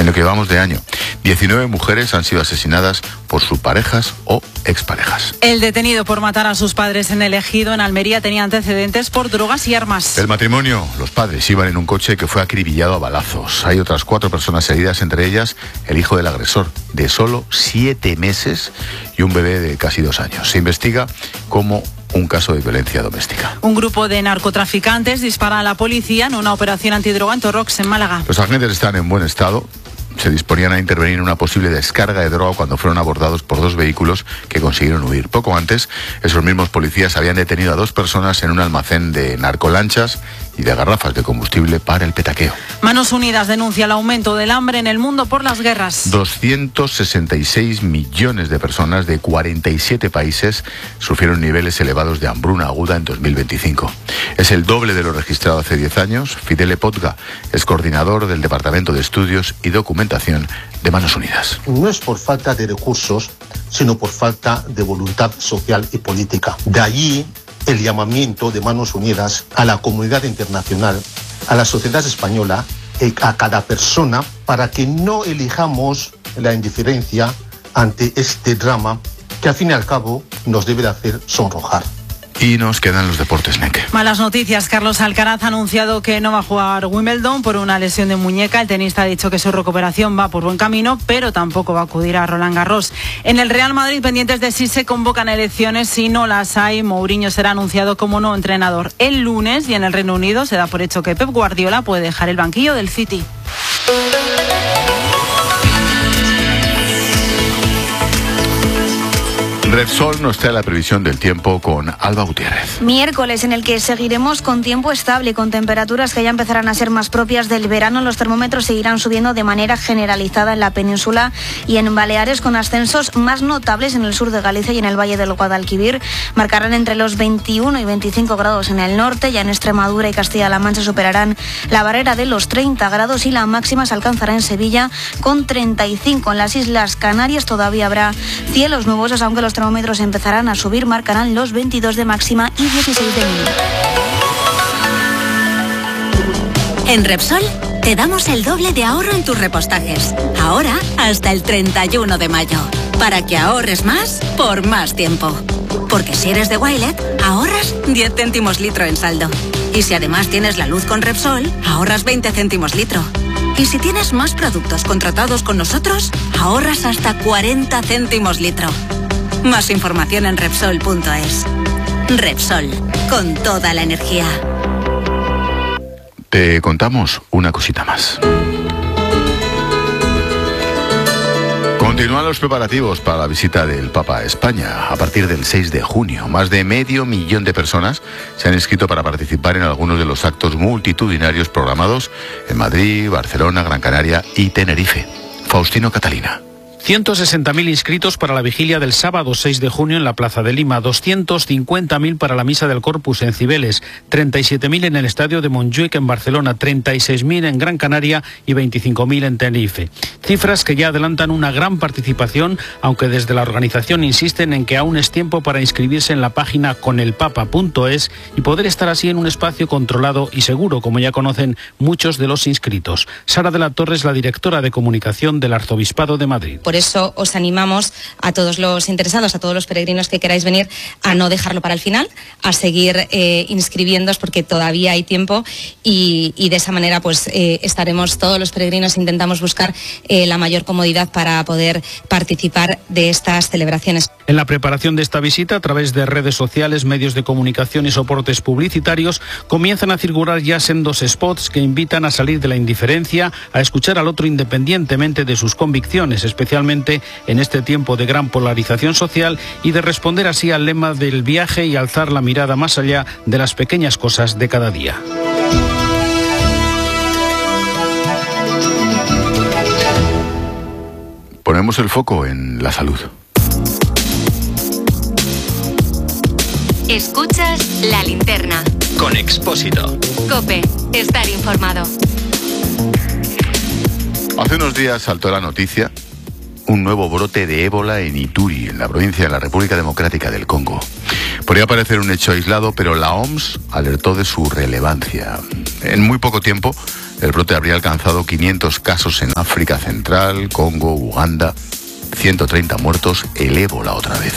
en lo que llevamos de año. 19 mujeres han sido asesinadas por sus parejas o exparejas. El detenido por matar a sus padres en el Ejido, en Almería, tenía antecedentes por drogas y armas. El matrimonio, los padres iban en un coche que fue acribillado a balazos. Hay otras 4 personas heridas, entre ellas el hijo del agresor, de solo 7 meses, y un bebé de casi 2 años. Se investiga como un caso de violencia doméstica. Un grupo de narcotraficantes dispara a la policía en una operación antidroga en Torrox, en Málaga. Los agentes están en buen estado. Se disponían a intervenir en una posible descarga de droga cuando fueron abordados por 2 vehículos que consiguieron huir. Poco antes, esos mismos policías habían detenido a 2 personas en un almacén de narcolanchas y de garrafas de combustible para el petaqueo. Manos Unidas denuncia el aumento del hambre en el mundo por las guerras. 266 millones de personas de 47 países sufrieron niveles elevados de hambruna aguda en 2025. Es el doble de lo registrado hace 10 años. Fidele Potga es coordinador del Departamento de Estudios y Documentación de Manos Unidas. No es por falta de recursos, sino por falta de voluntad social y política. De allí el llamamiento de Manos Unidas a la comunidad internacional, a la sociedad española, a cada persona, para que no elijamos la indiferencia ante este drama que al fin y al cabo nos debe de hacer sonrojar. Y nos quedan los deportes, Neke. Malas noticias. Carlos Alcaraz ha anunciado que no va a jugar Wimbledon por una lesión de muñeca. El tenista ha dicho que su recuperación va por buen camino, pero tampoco va a acudir a Roland Garros. En el Real Madrid, pendientes de si se convocan elecciones. Si no las hay, Mourinho será anunciado como nuevo entrenador el lunes, y en el Reino Unido se da por hecho que Pep Guardiola puede dejar el banquillo del City. Repsol nos trae la previsión del tiempo con Alba Gutiérrez. Miércoles, en el que seguiremos con tiempo estable, con temperaturas que ya empezarán a ser más propias del verano. Los termómetros seguirán subiendo de manera generalizada en la península y en Baleares, con ascensos más notables en el sur de Galicia y en el valle del Guadalquivir. Marcarán entre los 21 y 25 grados en el norte. Ya en Extremadura y Castilla-La Mancha superarán la barrera de los 30 grados y la máxima se alcanzará en Sevilla con 35. En las Islas Canarias todavía habrá cielos nubosos, aunque los termómetros empezarán a subir, marcarán los 22 de máxima y 16 de mínima. En Repsol te damos el doble de ahorro en tus repostajes. Ahora hasta el 31 de mayo. Para que ahorres más por más tiempo. Porque si eres de Wilet, ahorras 10 céntimos litro en saldo. Y si además tienes la luz con Repsol, ahorras 20 céntimos litro. Y si tienes más productos contratados con nosotros, ahorras hasta 40 céntimos litro. Más información en Repsol.es. Repsol, con toda la energía. Te contamos una cosita más. Continúan los preparativos para la visita del Papa a España a partir del 6 de junio. Más de 500.000 de personas se han inscrito para participar en algunos de los actos multitudinarios programados en Madrid, Barcelona, Gran Canaria y Tenerife. Faustino Catalina. 160.000 inscritos para la vigilia del sábado 6 de junio en la Plaza de Lima, 250.000 para la Misa del Corpus en Cibeles, 37.000 en el Estadio de Montjuic en Barcelona, 36.000 en Gran Canaria y 25.000 en Tenerife. Cifras que ya adelantan una gran participación, aunque desde la organización insisten en que aún es tiempo para inscribirse en la página conelpapa.es y poder estar así en un espacio controlado y seguro, como ya conocen muchos de los inscritos. Sara de la Torre es la directora de comunicación del Arzobispado de Madrid. Por eso os animamos a todos los interesados, a todos los peregrinos que queráis venir, a no dejarlo para el final, a seguir inscribiéndoos porque todavía hay tiempo y de esa manera pues estaremos todos los peregrinos, intentamos buscar la mayor comodidad para poder participar de estas celebraciones. En la preparación de esta visita, a través de redes sociales, medios de comunicación y soportes publicitarios, comienzan a circular ya sendos spots que invitan a salir de la indiferencia, a escuchar al otro independientemente de sus convicciones, especialmente en este tiempo de gran polarización social, y de responder así al lema del viaje y alzar la mirada más allá de las pequeñas cosas de cada día. Ponemos el foco en la salud. Escuchas La Linterna. Con Expósito. COPE. Estar informado. Hace unos días saltó la noticia un nuevo brote de ébola en Ituri, en la provincia de la República Democrática del Congo. Podría parecer un hecho aislado, pero la OMS alertó de su relevancia. En muy poco tiempo, el brote habría alcanzado 500 casos en África Central, Congo, Uganda, 130 muertos, el ébola otra vez.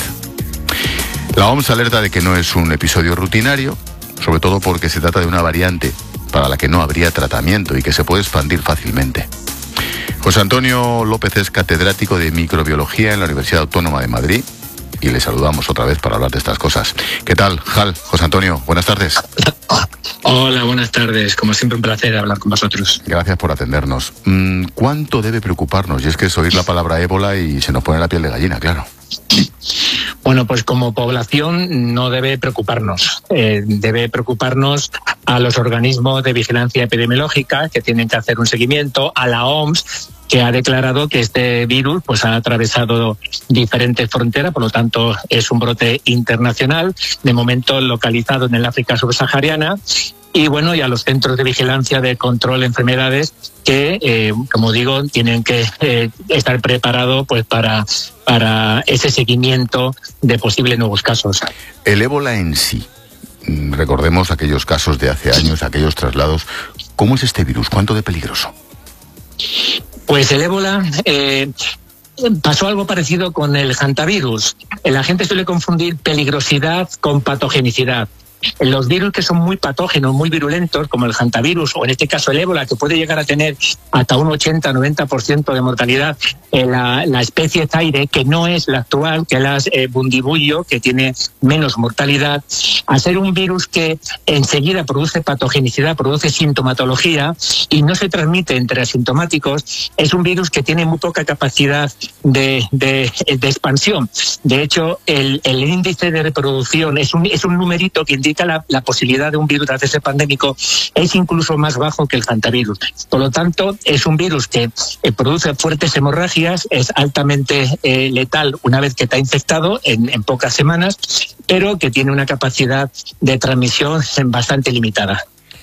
La OMS alerta de que no es un episodio rutinario, sobre todo porque se trata de una variante para la que no habría tratamiento y que se puede expandir fácilmente. José Antonio López es catedrático de microbiología en la Universidad Autónoma de Madrid y le saludamos otra vez para hablar de estas cosas. ¿Qué tal, Jal? José Antonio, buenas tardes. Hola, buenas tardes. Como siempre, un placer hablar con vosotros. Gracias por atendernos. ¿Cuánto debe preocuparnos? Y es que es oír la palabra ébola y se nos pone la piel de gallina, claro. Bueno, pues como población no debe preocuparnos. Debe preocuparnos a los organismos de vigilancia epidemiológica que tienen que hacer un seguimiento, a la OMS, que ha declarado que este virus pues ha atravesado diferentes fronteras, por lo tanto es un brote internacional, de momento localizado en el África subsahariana. Y bueno, y a los centros de vigilancia de control de enfermedades que, como digo, tienen que estar preparados pues para ese seguimiento de posibles nuevos casos. El ébola en sí, recordemos aquellos casos de hace años, aquellos traslados. ¿Cómo es este virus? ¿Cuánto de peligroso? Pues el ébola pasó algo parecido con el hantavirus. La gente suele confundir peligrosidad con patogenicidad. Los virus que son muy patógenos, muy virulentos, como el hantavirus o en este caso el ébola, que puede llegar a tener hasta un 80-90% de mortalidad, la especie Zaire, que no es la actual, que es la Bundibugyo, que tiene menos mortalidad, a ser un virus que enseguida produce patogenicidad, produce sintomatología y no se transmite entre asintomáticos, es un virus que tiene muy poca capacidad de expansión. De hecho, el índice de reproducción es un numerito que indica la posibilidad de un virus de hacerse pandémico, es incluso más bajo que el hantavirus. Por lo tanto, es un virus que produce fuertes hemorragias, es altamente letal una vez que está infectado en pocas semanas, pero que tiene una capacidad de transmisión bastante limitada.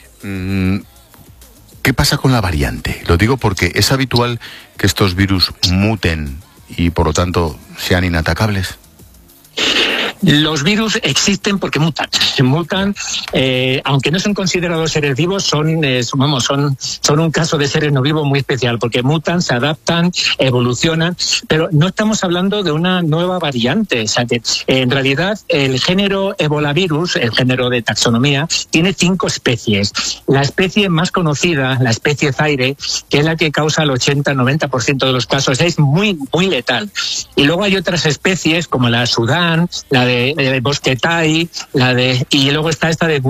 ¿Qué pasa con la variante? Lo digo porque es habitual que estos virus muten y por lo tanto sean inatacables. Los virus existen porque mutan. Mutan, aunque no son considerados seres vivos, son un caso de seres no vivos muy especial, porque mutan, se adaptan, evolucionan, pero no estamos hablando de una nueva variante. O sea que, en realidad, el género ebolavirus, el género de taxonomía, tiene 5 especies. La especie más conocida, la especie Zaire, que es la que causa el 80-90% de los casos, es muy, muy letal. Y luego hay otras especies, como la Sudán, la de Bosque Tai, y luego está esta de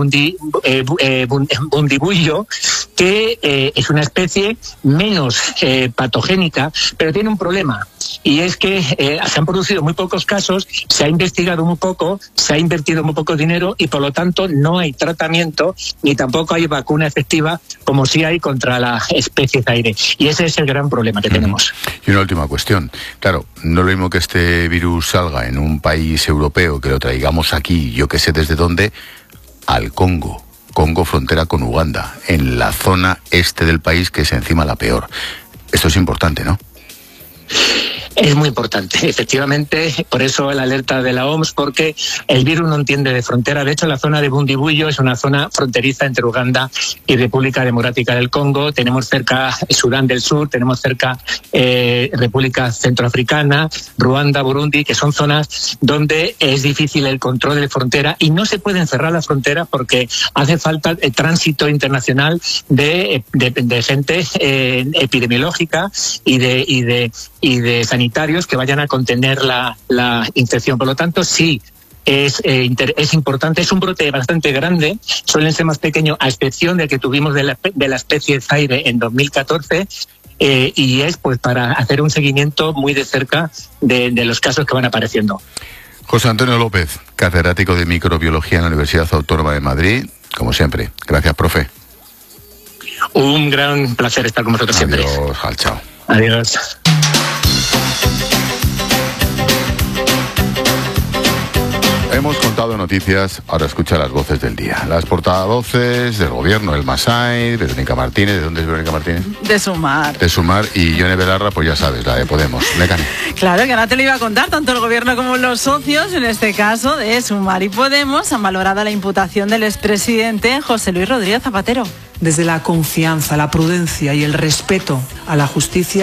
Bundibugyo, que es una especie menos patogénica, pero tiene un problema, y es que se han producido muy pocos casos, se ha investigado muy poco, se ha invertido muy poco dinero y por lo tanto no hay tratamiento ni tampoco hay vacuna efectiva como sí hay contra la especie Zaire, y ese es el gran problema que tenemos. Y una última cuestión, claro, no es lo mismo que este virus salga en un país europeo, que lo traigamos aquí, yo que sé desde dónde, al Congo frontera con Uganda, en la zona este del país, que es encima la peor. Esto es importante, ¿no? Es muy importante, efectivamente, por eso la alerta de la OMS, porque el virus no entiende de frontera. De hecho, la zona de Bundibugyo es una zona fronteriza entre Uganda y República Democrática del Congo. Tenemos cerca Sudán del Sur, tenemos cerca República Centroafricana, Ruanda, Burundi, que son zonas donde es difícil el control de frontera y no se pueden cerrar las fronteras porque hace falta el tránsito internacional de gente epidemiológica y de sanitarios que vayan a contener la infección. Por lo tanto, sí, es importante. Es un brote bastante grande, suelen ser más pequeños, a excepción de que tuvimos de la especie Zaire en 2014, y es pues para hacer un seguimiento muy de cerca de los casos que van apareciendo. José Antonio López, catedrático de microbiología en la Universidad Autónoma de Madrid, como siempre. Gracias, profe. Un gran placer estar con vosotros siempre. Adiós, chao. Adiós. Hemos contado noticias, ahora escucha las voces del día. Las portavoces del gobierno, el Masai, Verónica Martínez. ¿De dónde es Verónica Martínez? De Sumar. De Sumar, y Yone Belarra, pues ya sabes, la de Podemos. Mecani. Claro, que ahora te lo iba a contar, tanto el gobierno como los socios, en este caso de Sumar y Podemos, han valorado la imputación del expresidente José Luis Rodríguez Zapatero. desde la confianza, la prudencia y el respeto a la justicia.